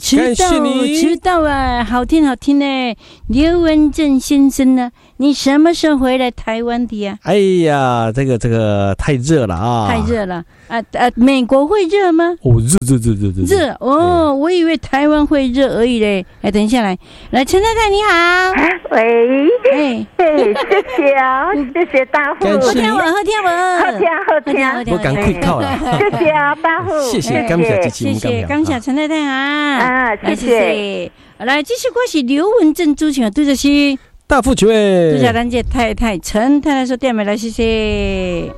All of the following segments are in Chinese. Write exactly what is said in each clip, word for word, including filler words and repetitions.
迟到，迟到啊！好听，好听呢。刘文正先生呢？你什么时候回来台湾的呀、啊？ 哎呀，这个这个太热了啊！ 太热了啊啊！美国会热吗？ 哦，热热热热热热哦！我以为台湾会热而已嘞。哎，等一下来，来，陈太太你好。 喂， 哎哎，谢谢啊，谢谢大户。 好听我，好听我， 好听好听。 我赶快靠了。 谢谢啊，大户。 谢谢，感谢支持， 谢谢，感谢陈太太啊。 啊，谢谢。 来，这是我是刘文正主持人，对着是。 大富全， 多谢咱这太太陈太太说点没来，谢谢。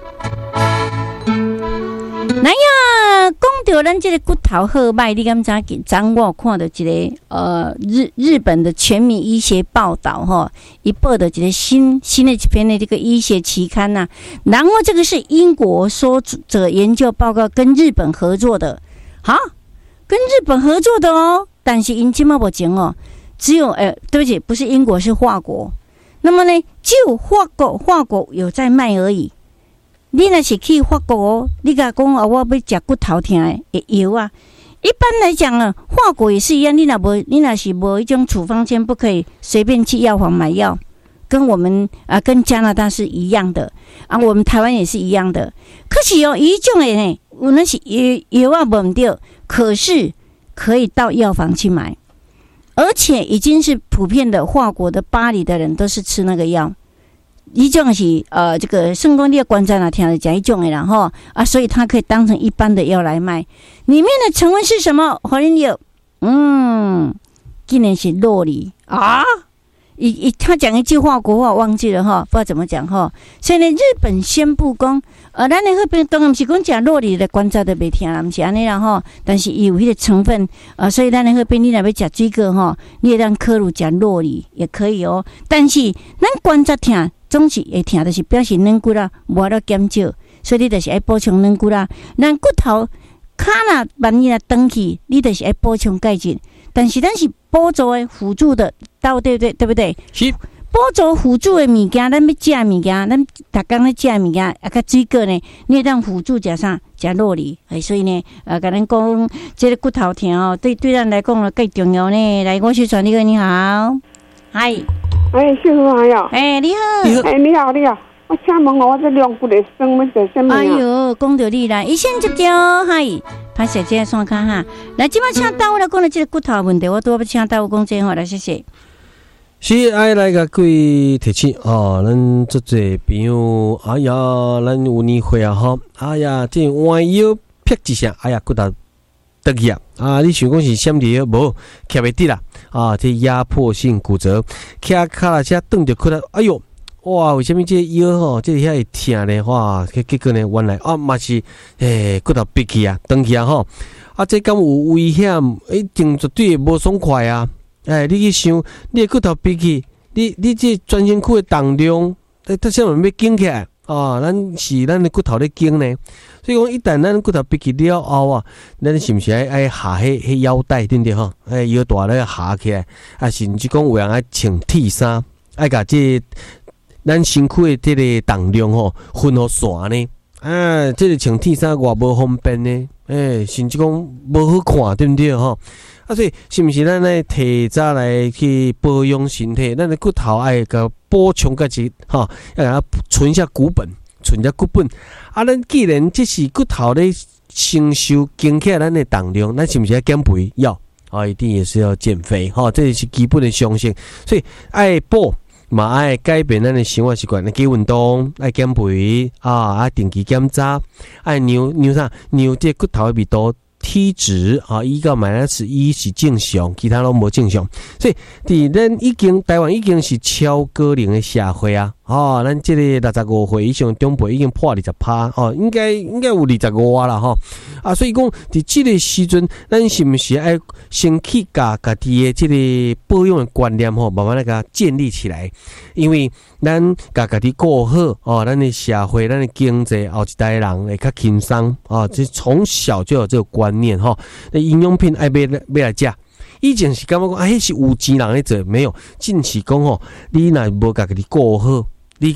那呀，讲到咱这个骨头好歹，你敢知？昨我看到一个呃日日本的全民医学报道哈，一报的一个新新的一篇的这个医学期刊呐、啊。然后这个是英国说者研究报告跟日本合作的，好，跟日本合作的哦，但是因今嘛不讲哦。只有呃，对不起，不是英国，是法国。那么呢，就法国，法国有在卖而已。你若是去法国哦，你甲讲啊，我要吃骨头痛的药啊。一般来讲啊，法国也是一样。你若无，你若是无一种处方签，不可以随便去药房买药。跟我们啊，跟加拿大是一样的啊，我们台湾也是一样的。可是有一种的呢，有那是药药啊无对，可是可以到药房去买。而且已经是普遍的，法国的巴黎的人都是吃那个药，一种是呃这个圣公列观察哪听了讲一种的然后啊，所以它可以当成一般的药来卖。里面的成分是什么？华人有，嗯，竟然是酪梨啊！一一他讲一句话国话忘记了哈，不知道怎么讲哈。所以呢，日本宣布讲，呃，咱的那边当然不是讲吃酪梨的观察都袂听啦，不是安尼啦哈。但是有迄个成分，呃，所以咱的那边你若要吃水果哈，你也让科鲁吃酪梨也可以哦。但是咱观察听总是会听，就是表示软骨啦无了减少，所以你就是爱补充软骨啦。咱骨头骹若万一若长去，你就是爱补充钙质。但是咱是补助的辅助的，对不对？对不对？ 是补助辅助的物件，咱要食物件，咱逐工咧食物件，啊，甲水果呢，你会当辅助食啥？食酪梨，哎，所以呢，呃，甲咱讲，这个骨头疼哦，对对咱来讲了，最重要呢。来，我是传你个你好，嗨， 哎，师傅好呀， 哎，你好， 哎，你好，你好。我请问我这两骨的生要做什么？ 哎呦，讲到你啦，一线接着，嗨，拍摄这个线卡哈。来，今麦请到我来讲了这个骨头问题，我都要请到我讲这个，来谢谢。 是爱来个各位提醒哦，咱做这朋友，哎呀，咱有年会啊哈，哎呀，这弯腰劈一下，哎呀，骨头得去啊！啊，你想讲是什么药？无，徛袂直啦！啊，这压迫性骨折，徛卡啦，遮顿着骨头，哎呦！哇，为什么这腰吼，这遐会疼呢？哇，结果呢，原来啊，嘛是诶骨头闭起啊，断去啊吼！啊，这敢有危险？一定绝对无爽快啊！哎，你去想，你的骨头闭起，你你这全身躯的重量，诶，它啥物要紧起来啊？咱是咱的骨头咧紧呢，所以讲一旦咱骨头闭起了后啊，咱是毋是爱爱下迄迄腰带对不对吼？哎，腰带咧下起来，啊，甚至讲有人爱穿 T 衫，爱甲这。咱身躯的这个重量吼，分互线呢，啊，这个穿 T 衫偌无方便呢，诶、欸，甚至讲无好看，对不对吼？啊，所以是毋是咱来提早来去保养身体？咱的骨头爱甲补充个一吼，要甲它存下骨本，存下骨本。啊，咱既然这是骨头咧承受经起来咱的重量，咱是毋是要减肥？要啊，一定也是要减肥哈，这是基本的常识。所以爱补。嘛爱改变咱的生活习惯，爱去运动，爱减肥啊，爱定期检查，爱量量啥？量这骨头的密度、体脂啊，依个买来是一是正常，其他都无正常。所以，伫咱已经台湾已经是超高龄的社会啊，哦，咱这个六十五岁以上长辈已经破二十趴哦，应该应该有二十五啊啦吼啊，所以讲伫这个时阵，咱是不是爱先去甲家己的这个保养的观念吼，慢慢来甲建立起来？因为咱甲家己顾好哦，咱的社会、咱的经济，后一代人会较轻松哦。这从小就有这个观念哈。那营养品爱买买来食。以前是感觉讲啊，迄是有钱人咧做，没有。近期讲吼，你若无甲家己顾好，你够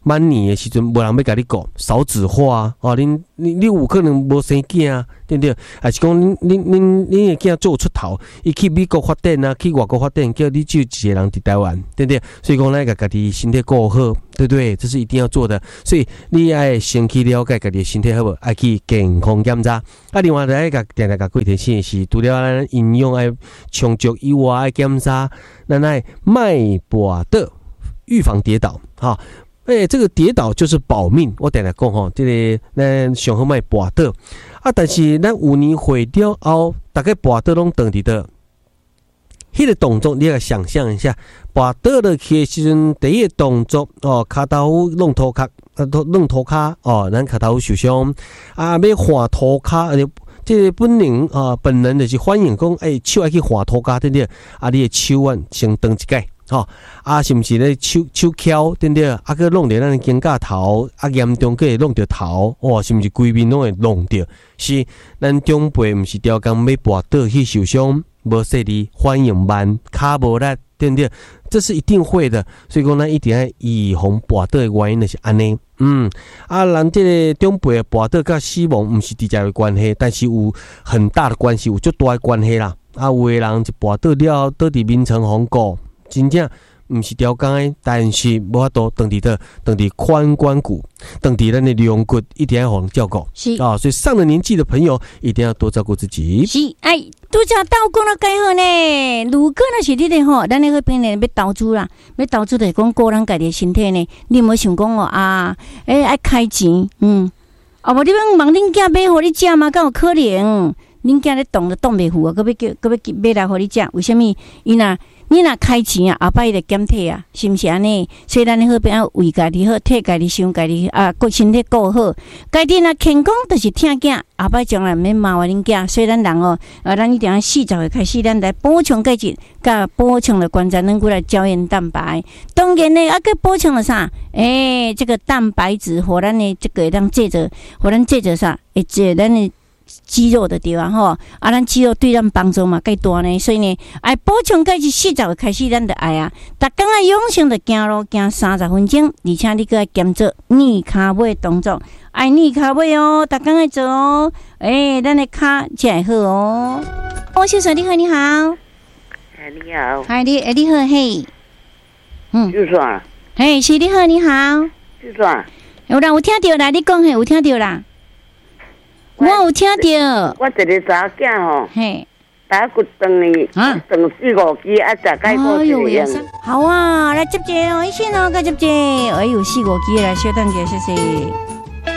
满年的时阵，无人要甲你顾，少子化啊！哦，恁你你有可能无生囝啊，对不对？还是讲恁恁恁恁的囝做出头，伊去美国发展啊，去外国发展，叫你只有一个人伫台湾，对不对？所以讲，咱甲家己身体顾好，对不对？这是一定要做的。所以你爱先去了解家己的身体好无？爱去健康检查。啊，另外来甲定定甲规提醒的是，除了咱营养爱充足以外，爱检查咱爱脉搏的预防跌倒，哈。哎、欸，这个跌倒就是保命。我定定讲吼，这个咱上好卖跋倒啊，但是咱有年会了后，大概跋倒拢倒伫倒。迄个动作，你要想象一下，跋倒落去的时阵，第一个动作哦，骹头弄涂骹，啊，弄涂骹哦，咱骹头受伤啊，要换涂骹，而这个本能啊，本能就是反应讲，哎、欸，手爱去换涂骹，对不对？啊，你的手腕先蹬一解。吼、哦、啊，是毋是咧手手翘对不对？啊，佮弄着咱的肩胛头，啊严重佮会弄着头，哦，是毋是规面拢会弄着？是咱长辈毋是调工要跋倒去受伤，无说你反应慢，骹无力，对不对？这是一定会的，所以讲咱一定要预防跋倒的原因就是安尼。嗯，啊，咱这个长辈的跋倒甲死亡毋是直接的关系，但是有很大的关系，有足大的关系啦。啊，有的人就跋倒了，倒伫眠床防顾。真正毋是调工的，但是无法度当伫的，当伫髋关骨，当伫咱的龙骨，一定要互人照顾。 是啊、哦，所以上了年纪的朋友一定要多照顾自己。 是，哎，拄则倒讲了介好呢。如果若是你的吼，咱那边呢要投资啦，要投资就是讲个人家己的身体呢，你有无想讲哦啊？哎、欸，爱开钱，嗯，啊无你要问恁囝买互你食吗？敢有可能？恁囝咧动都动袂赴啊，搁要叫，搁要买来互你食？为什么？伊若你若开钱啊，后摆伊就减退啊，是毋是安尼？所以咱咧好边要为家己好，替家己想家己啊，顾身体顾好。家己若健康，就是疼囝，后摆将来免麻烦恁囝。所以咱人哦，啊，咱一定要四十岁开始，咱来补充钙质，甲补充了关节能过来胶原蛋白。当然呢，啊，佮补充了啥？诶、欸，这个蛋白质，互咱的这个让借着，互咱借着啥？会借咱的。肌肉的对啊吼，啊，咱肌肉对咱帮助嘛介大呢，所以呢，爱补充钙质四十岁开始，咱就爱啊，逐工啊养生就行路行三十分钟，而且你搁爱兼做逆骹尾动作，爱逆骹尾哦，逐工爱做哦，诶、欸，咱的骹才会好哦。哦，小水你好，你好， 哎，你好， 嗨，你诶，你好嘿，嗯， 就算， 嘿，是你好，你好， 就算， 有啦，有听到啦，你讲嘿，有听到啦。我有听到， 我一个查囝吼， 嘿， 打骨断哩， 啊断四五支，啊，食解过一个样。 好啊，来接接哦，一线哦，该接接，哎呦，四五支来，稍等一下，谢谢。